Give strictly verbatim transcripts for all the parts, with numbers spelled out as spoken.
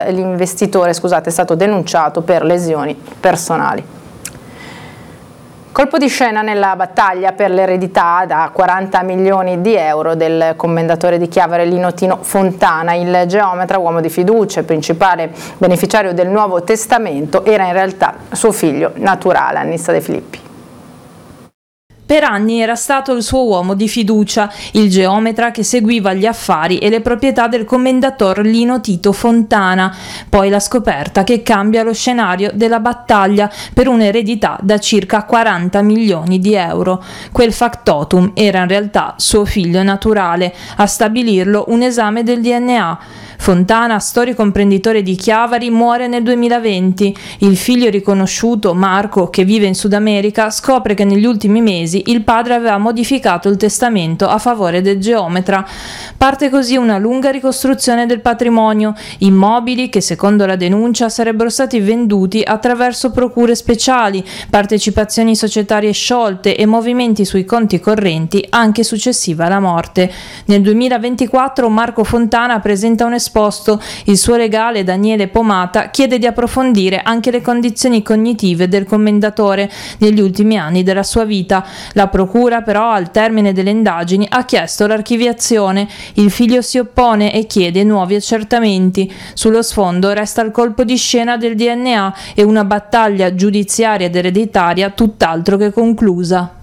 L'investitore, scusate, è stato denunciato per lesioni personali. Colpo di scena nella battaglia per l'eredità da quaranta milioni di euro del commendatore di Chiavari Lino Tino Fontana. Il geometra, uomo di fiducia e principale beneficiario del Nuovo Testamento, era in realtà suo figlio naturale. Annissa De Filippi. Per anni era stato il suo uomo di fiducia, il geometra che seguiva gli affari e le proprietà del commendator Lino Tito Fontana. Poi la scoperta che cambia lo scenario della battaglia per un'eredità da circa quaranta milioni di euro. Quel factotum era in realtà suo figlio naturale, a stabilirlo un esame del D N A. Fontana, storico imprenditore di Chiavari, muore nel duemilaventi. Il figlio riconosciuto, Marco, che vive in Sud America, scopre che negli ultimi mesi il padre aveva modificato il testamento a favore del geometra. Parte così una lunga ricostruzione del patrimonio, immobili che secondo la denuncia sarebbero stati venduti attraverso procure speciali, partecipazioni societarie sciolte e movimenti sui conti correnti anche successiva alla morte. Nel duemilaventiquattro Marco Fontana presenta un esposto. Il suo legale Daniele Pomata chiede di approfondire anche le condizioni cognitive del commendatore negli ultimi anni della sua vita. La procura però al termine delle indagini ha chiesto l'archiviazione. Il figlio si oppone e chiede nuovi accertamenti. Sullo sfondo resta il colpo di scena del D N A e una battaglia giudiziaria ed ereditaria tutt'altro che conclusa.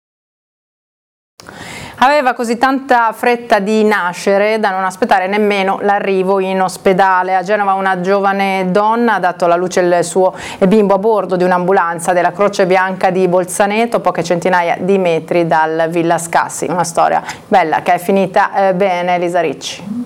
Aveva così tanta fretta di nascere da non aspettare nemmeno l'arrivo in ospedale. A Genova una giovane donna ha dato alla luce il suo bimbo a bordo di un'ambulanza della Croce Bianca di Bolzaneto, poche centinaia di metri dal Villa Scassi. Una storia bella che è finita eh, bene. Elisa Ricci.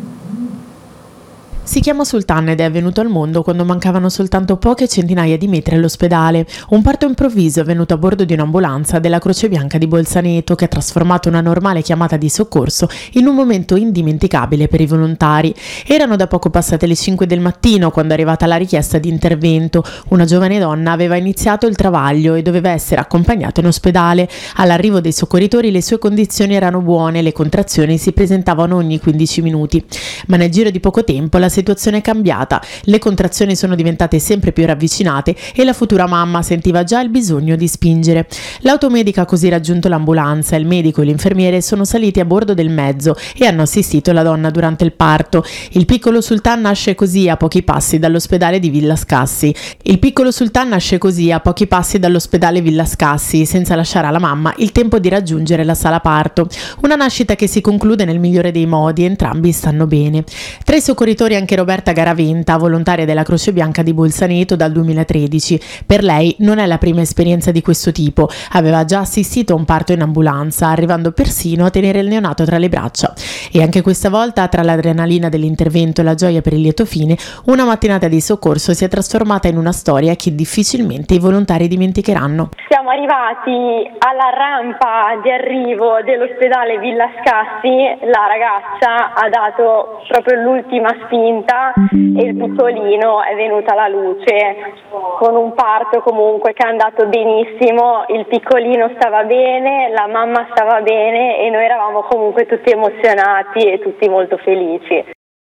Si chiama Sultan ed è venuto al mondo quando mancavano soltanto poche centinaia di metri all'ospedale. Un parto improvviso è avvenuto a bordo di un'ambulanza della Croce Bianca di Bolzaneto che ha trasformato una normale chiamata di soccorso in un momento indimenticabile per i volontari. Erano da poco passate le cinque del mattino quando è arrivata la richiesta di intervento. Una giovane donna aveva iniziato il travaglio e doveva essere accompagnata in ospedale. All'arrivo dei soccorritori le sue condizioni erano buone, le contrazioni si presentavano ogni quindici minuti. Ma nel giro di poco tempo la situazione è cambiata, le contrazioni sono diventate sempre più ravvicinate e la futura mamma sentiva già il bisogno di spingere. L'automedica ha così raggiunto l'ambulanza, il medico e l'infermiere sono saliti a bordo del mezzo e hanno assistito la donna durante il parto. Il piccolo Sultan nasce così a pochi passi dall'ospedale di Villa Scassi. Il piccolo Sultan nasce così a pochi passi dall'ospedale Villa Scassi, senza lasciare alla mamma il tempo di raggiungere la sala parto. Una nascita che si conclude nel migliore dei modi, entrambi stanno bene. Tra i soccorritori anche Roberta Garaventa, volontaria della Croce Bianca di Bolzaneto dal duemilatredici. Per lei non è la prima esperienza di questo tipo, aveva già assistito a un parto in ambulanza, arrivando persino a tenere il neonato tra le braccia. E anche questa volta, tra l'adrenalina dell'intervento e la gioia per il lieto fine, una mattinata di soccorso si è trasformata in una storia che difficilmente i volontari dimenticheranno. Siamo arrivati alla rampa di arrivo dell'ospedale Villa Scassi, la ragazza ha dato proprio l'ultima spinta e il piccolino è venuto alla luce con un parto comunque che è andato benissimo, il piccolino stava bene, la mamma stava bene e noi eravamo comunque tutti emozionati e tutti molto felici.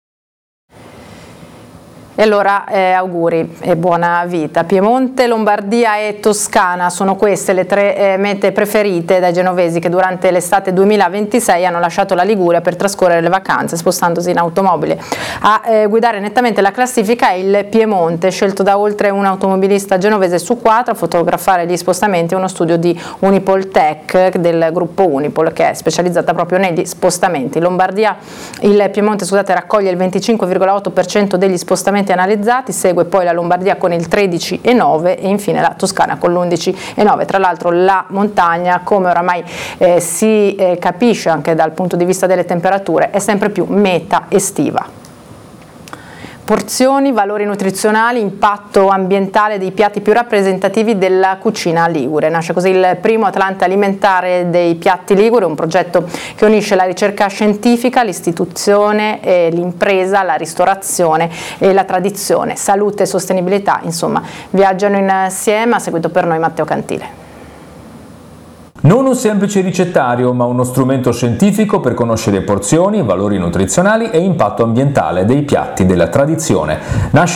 E allora eh, auguri e buona vita. Piemonte, Lombardia e Toscana sono queste le tre eh, mete preferite dai genovesi che durante l'estate duemilaventisei hanno lasciato la Liguria per trascorrere le vacanze spostandosi in automobile. A eh, guidare nettamente la classifica è il Piemonte, scelto da oltre un automobilista genovese su quattro a fotografare gli spostamenti, uno studio di Unipol Tech del gruppo Unipol che è specializzata proprio negli spostamenti. Lombardia, il Piemonte scusate, raccoglie il venticinque virgola otto per cento degli spostamenti analizzati, segue poi la Lombardia con il tredici virgola nove per cento e infine la Toscana con l'undici virgola nove per cento. Tra l'altro la montagna, come oramai eh, si eh, capisce anche dal punto di vista delle temperature, è sempre più meta estiva. Porzioni, valori nutrizionali, impatto ambientale dei piatti più rappresentativi della cucina ligure. Nasce così il primo Atlante alimentare dei piatti ligure, un progetto che unisce la ricerca scientifica, l'istituzione, eh, l'impresa, la ristorazione e la tradizione. Salute e sostenibilità, insomma, viaggiano insieme. Ha seguito per noi Matteo Cantile. Non un semplice ricettario, ma uno strumento scientifico per conoscere porzioni, valori nutrizionali e impatto ambientale dei piatti della tradizione. Nasce